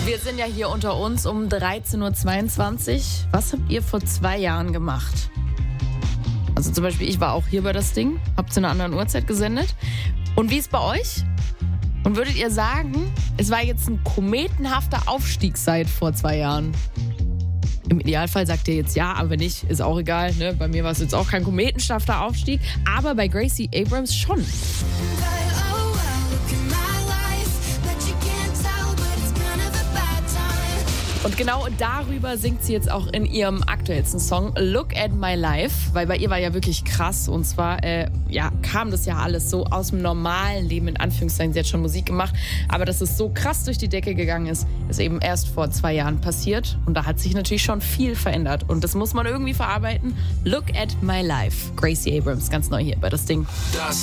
Wir sind ja hier unter uns um 13.22 Uhr. Was habt ihr vor 2 Jahren gemacht? Also zum Beispiel, ich war auch hier bei das Ding, hab zu einer anderen Uhrzeit gesendet. Und wie ist bei euch? Und würdet ihr sagen, es war jetzt ein kometenhafter Aufstieg seit vor 2 Jahren? Im Idealfall sagt ihr jetzt ja, aber wenn nicht, ist auch egal. Ne? Bei mir war es jetzt auch kein kometenhafter Aufstieg, aber bei Gracie Abrams schon. Und genau darüber singt sie jetzt auch in ihrem aktuellsten Song Look at My Life, weil bei ihr war ja wirklich krass und zwar kam das ja alles so aus dem normalen Leben, in Anführungszeichen, sie hat schon Musik gemacht, aber dass es so krass durch die Decke gegangen ist eben erst vor 2 Jahren passiert und da hat sich natürlich schon viel verändert und das muss man irgendwie verarbeiten. Look at My Life, Gracie Abrams, ganz neu hier bei das Ding. Das